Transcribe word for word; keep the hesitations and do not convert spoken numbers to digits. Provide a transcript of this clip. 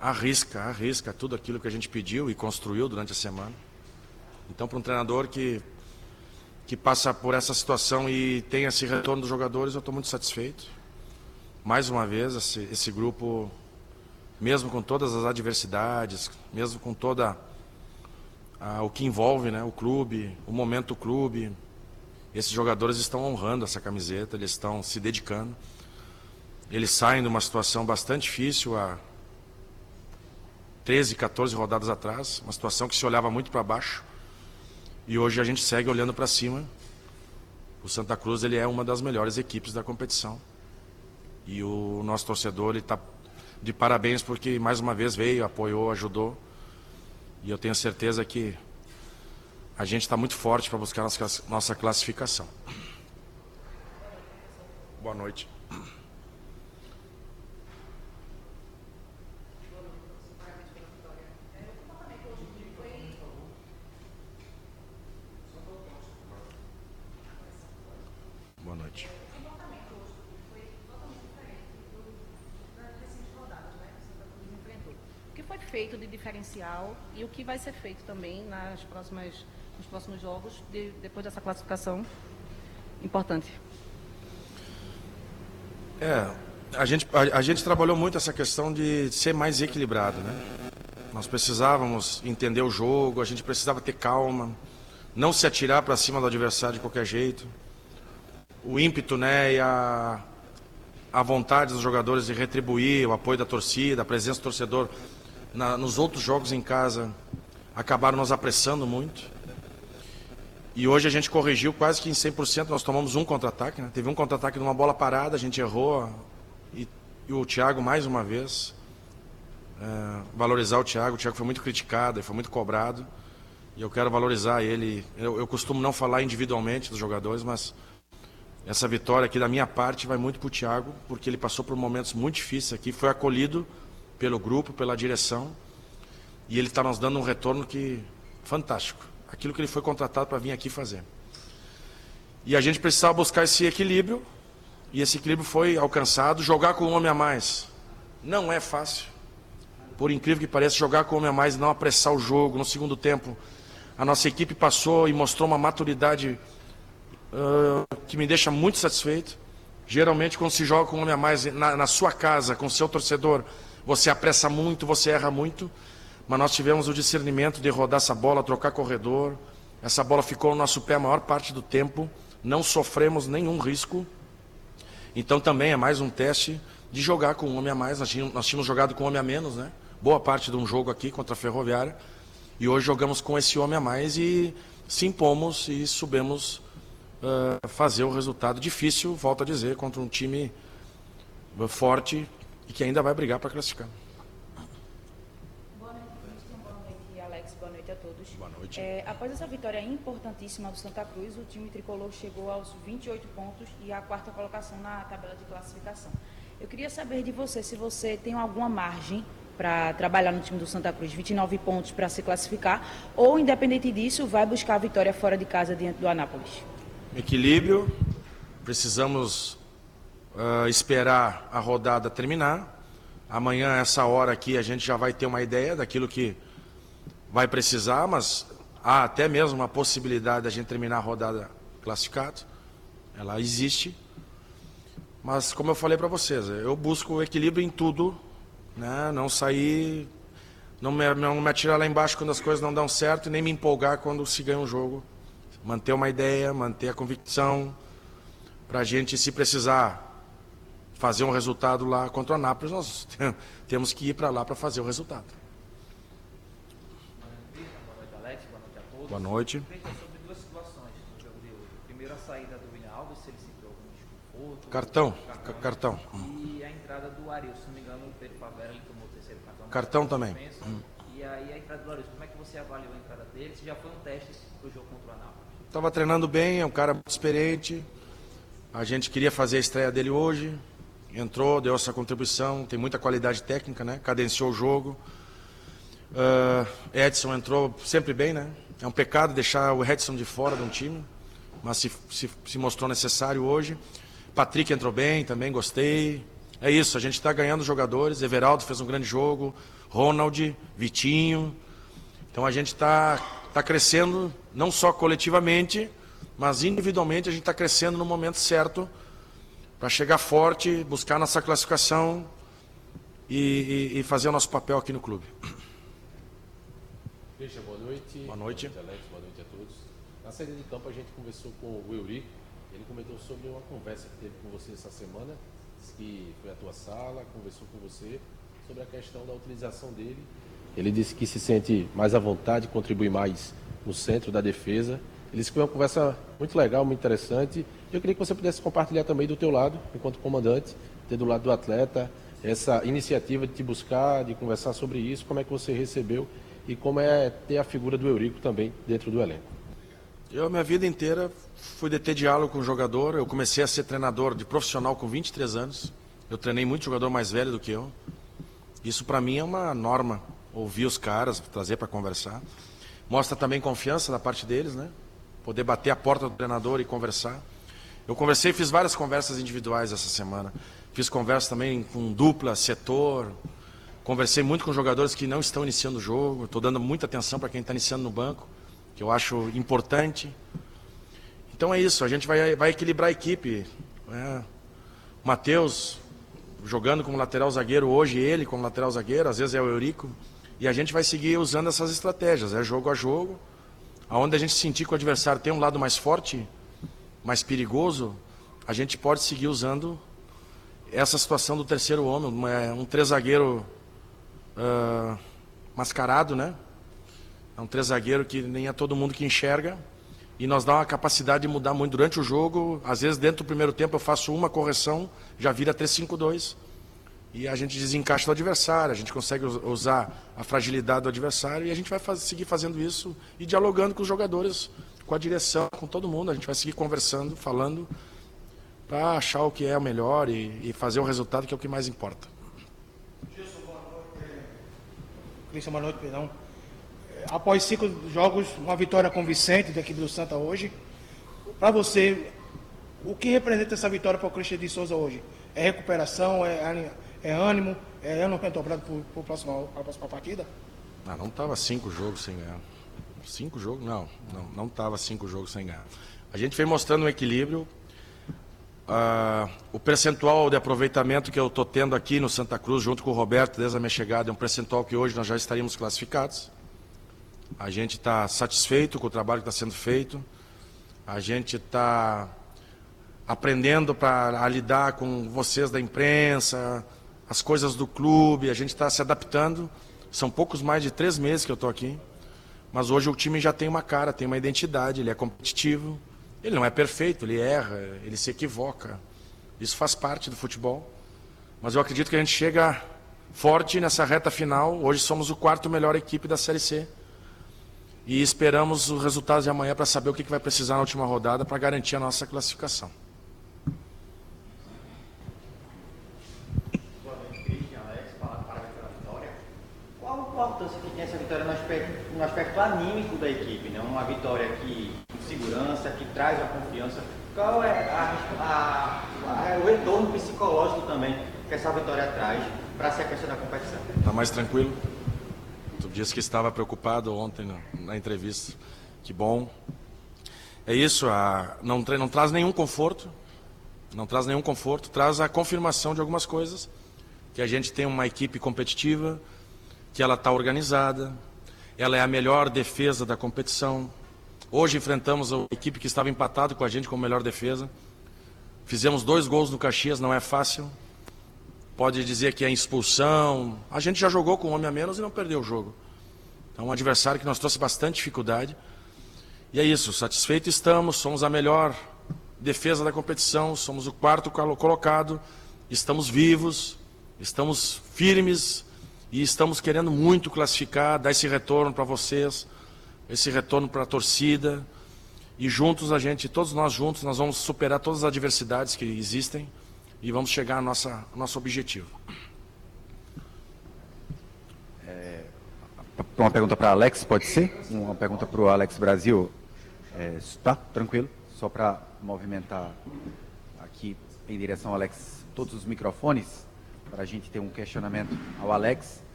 arrisca, arrisca tudo aquilo que a gente pediu e construiu durante a semana. Então, para um treinador que, que passa por essa situação e tem esse retorno dos jogadores, eu estou muito satisfeito. Mais uma vez, esse, esse grupo, mesmo com todas as adversidades, mesmo com toda a, o que envolve, né, o clube, o momento do clube, esses jogadores estão honrando essa camiseta, eles estão se dedicando. Eles saem de uma situação bastante difícil há treze, quatorze rodadas atrás, uma situação que se olhava muito para baixo, e hoje a gente segue olhando para cima. O Santa Cruz, ele é uma das melhores equipes da competição, e o nosso torcedor está de parabéns porque mais uma vez veio, apoiou, ajudou, e eu tenho certeza que a gente está muito forte para buscar nossa, nossa classificação. Boa noite. Boa noite. O que foi feito de diferencial e o que vai ser feito também nas próximas, nos próximos jogos, de, depois dessa classificação importante? É, a gente, a, a gente trabalhou muito essa questão de ser mais equilibrado, né? Nós precisávamos entender o jogo, a gente precisava ter calma, não se atirar para cima do adversário de qualquer jeito. O ímpeto, né, e a, a vontade dos jogadores de retribuir o apoio da torcida, a presença do torcedor na, nos outros jogos em casa, acabaram nos apressando muito. E hoje a gente corrigiu quase que em cem por cento, nós tomamos um contra-ataque, né? Teve um contra-ataque numa bola parada, a gente errou, e, e o Thiago mais uma vez, é, valorizar o Thiago, o Thiago foi muito criticado, ele foi muito cobrado, e eu quero valorizar ele. Eu, eu costumo não falar individualmente dos jogadores, mas essa vitória aqui da minha parte vai muito para o Thiago, porque ele passou por momentos muito difíceis aqui, foi acolhido pelo grupo, pela direção, e ele está nos dando um retorno que fantástico, aquilo que ele foi contratado para vir aqui fazer. E a gente precisava buscar esse equilíbrio, e esse equilíbrio foi alcançado. Jogar com um homem a mais não é fácil, por incrível que pareça, jogar com um homem a mais e não apressar o jogo. No segundo tempo, a nossa equipe passou e mostrou uma maturidade Uh, que me deixa muito satisfeito. Geralmente, quando se joga com um homem a mais na, na sua casa, com o seu torcedor, você apressa muito, você erra muito, mas nós tivemos o discernimento de rodar essa bola, trocar corredor. Essa bola ficou no nosso pé a maior parte do tempo, não sofremos nenhum risco. Então também é mais um teste de jogar com um homem a mais. Nós tínhamos, nós tínhamos jogado com um homem a menos, né? Boa parte de um jogo aqui contra a Ferroviária, e hoje jogamos com esse homem a mais e se impomos e subimos Uh, fazer o resultado difícil, volto a dizer, contra um time forte e que ainda vai brigar para classificar. Boa noite, boa noite, Alex, boa noite a todos. Boa noite. É, após essa vitória importantíssima do Santa Cruz, o time tricolor chegou aos vinte e oito pontos e à quarta colocação na tabela de classificação. Eu queria saber de você se você tem alguma margem para trabalhar no time do Santa Cruz, vinte e nove pontos para se classificar, ou, independente disso, vai buscar a vitória fora de casa diante do Anápolis. Equilíbrio, precisamos uh, esperar a rodada terminar. Amanhã, essa hora aqui, a gente já vai ter uma ideia daquilo que vai precisar, mas há até mesmo uma possibilidade de a gente terminar a rodada classificado. Ela existe. Mas, como eu falei para vocês, eu busco o equilíbrio em tudo, né? Não sair, não me, não me atirar lá embaixo quando as coisas não dão certo e nem me empolgar quando se ganha um jogo. Manter uma ideia, manter a convicção, para a gente, se precisar fazer um resultado lá contra o Anápolis, nós temos que ir para lá para fazer o resultado. Boa noite, Alex. Boa noite a todos. Boa noite. Sobre duas situações no jogo de hoje. Primeiro, a saída do William Alves, se ele sentiu algum desconforto. Cartão, cartão, cartão. E a entrada do Ariel, se não me engano, o Pedro Favela, ele tomou o terceiro cartão. Cartão também. Hum. E aí a entrada do Ariel, como é que você avaliou a entrada dele? Se já foi um teste para o jogo contra o Anápolis? Estava treinando bem, é um cara muito experiente. A gente queria fazer a estreia dele hoje. Entrou, deu essa contribuição, tem muita qualidade técnica, né? Cadenciou o jogo. Uh, Edson entrou sempre bem, né? É um pecado deixar o Edson de fora de um time, mas se, se, se mostrou necessário hoje. Patrick entrou bem, também gostei. é isso, a gente está ganhando jogadores, Everaldo fez um grande jogo, Ronald, Vitinho. Então a gente está tá crescendo, não só coletivamente, mas individualmente a gente está crescendo no momento certo para chegar forte, buscar nossa classificação e, e, e fazer o nosso papel aqui no clube. Christian, boa noite. Boa noite. Boa noite, Alex. Boa noite a todos. Na saída de campo a gente conversou com o Eurico. Ele comentou sobre uma conversa que teve com você essa semana, disse que foi à tua sala, conversou com você sobre a questão da utilização dele. Ele disse que se sente mais à vontade, contribui mais no centro da defesa. Ele disse que foi uma conversa muito legal, muito interessante. Eu queria que você pudesse compartilhar também do teu lado, enquanto comandante, ter do lado do atleta, essa iniciativa de te buscar, de conversar sobre isso, como é que você recebeu e como é ter a figura do Eurico também dentro do elenco. Eu, minha vida inteira, fui de ter diálogo com o jogador. Eu comecei a ser treinador de profissional com vinte e três anos. Eu treinei muito jogador mais velho do que eu. Isso para mim é uma norma. Ouvir os caras, trazer para conversar. Mostra também confiança da parte deles, né? Poder bater a porta do treinador e conversar. Eu conversei, fiz várias conversas individuais essa semana. Fiz conversa também com dupla, setor. Conversei muito com jogadores que não estão iniciando o jogo. Estou dando muita atenção para quem está iniciando no banco, que eu acho importante. Então é isso, a gente vai, vai equilibrar a equipe. É. O Matheus jogando como lateral zagueiro hoje, ele como lateral zagueiro, às vezes é o Eurico. E a gente vai seguir usando essas estratégias, é jogo a jogo. Aonde a gente sentir que o adversário tem um lado mais forte, mais perigoso, a gente pode seguir usando essa situação do terceiro homem, um três zagueiro uh, mascarado, né? É um três zagueiro que nem é todo mundo que enxerga. E nós dá uma capacidade de mudar muito durante o jogo. Às vezes dentro do primeiro tempo eu faço uma correção, já vira três cinco dois. E a gente desencaixa do adversário, a gente consegue usar a fragilidade do adversário e a gente vai faz, seguir fazendo isso e dialogando com os jogadores, com a direção, com todo mundo. A gente vai seguir conversando, falando, para achar o que é o melhor e, e fazer o resultado, que é o que mais importa. Gilson, boa noite. Cristian, boa noite, perdão. Após cinco jogos, uma vitória convincente da equipe do Santa hoje. Para você, o que representa essa vitória para o Christian de Souza hoje? É recuperação, é, é ânimo, é ano redobrado para a próxima, próxima partida? Ah, não estava cinco jogos sem ganhar. Cinco jogos? Não, não, não estava cinco jogos sem ganhar. A gente vem mostrando um equilíbrio. Uh, o percentual de aproveitamento que eu estou tendo aqui no Santa Cruz, junto com o Roberto, desde a minha chegada, é um percentual que hoje nós já estaríamos classificados. A gente está satisfeito com o trabalho que está sendo feito. A gente está aprendendo para lidar com vocês da imprensa, as coisas do clube. A gente está se adaptando. São poucos mais de três meses que eu estou aqui. Mas hoje o time já tem uma cara, tem uma identidade. Ele é competitivo. Ele não é perfeito, ele erra, ele se equivoca. Isso faz parte do futebol. Mas eu acredito que a gente chega forte nessa reta final. Hoje somos o quarto melhor equipe da Série C. E esperamos os resultados de amanhã para saber o que vai precisar na última rodada para garantir a nossa classificação. Boa noite, Christian, Alex, parabéns pela vitória. Qual a importância que tem essa vitória no aspecto, no aspecto anímico da equipe, né? Uma vitória que com segurança, que traz a confiança. Qual é a, a, a, o retorno psicológico também que essa vitória traz para a sequência da competição? Está mais tranquilo? Tu disse que estava preocupado ontem na, na entrevista. Que bom. É isso, a, não, não traz nenhum conforto. Não traz nenhum conforto, traz a confirmação de algumas coisas. Que a gente tem uma equipe competitiva, que ela está organizada, ela é a melhor defesa da competição. Hoje enfrentamos a equipe que estava empatada com a gente como melhor defesa. Fizemos dois gols no Caxias, não é fácil. Pode dizer que é expulsão. A gente já jogou com um homem a menos e não perdeu o jogo. É um adversário que nos trouxe bastante dificuldade. E é isso, satisfeito estamos, somos a melhor defesa da competição, somos o quarto colocado, estamos vivos, estamos firmes e estamos querendo muito classificar, dar esse retorno para vocês, esse retorno para a torcida. E juntos a gente, todos nós juntos, nós vamos superar todas as adversidades que existem e vamos chegar ao nossa, nosso objetivo. É, uma pergunta para Alex, pode ser? Uma pergunta para o Alex Brasil. É, tá, tranquilo. Só para movimentar aqui em direção ao Alex todos os microfones. para a gente ter um questionamento ao Alex.